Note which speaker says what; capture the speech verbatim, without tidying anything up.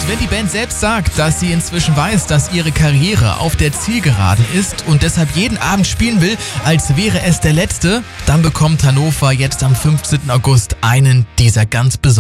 Speaker 1: Wenn die Band selbst sagt, dass sie inzwischen weiß, dass ihre Karriere auf der Zielgeraden ist und deshalb jeden Abend spielen will, als wäre es der letzte, dann bekommt Hannover jetzt am fünfzehnten August einen dieser ganz besonderen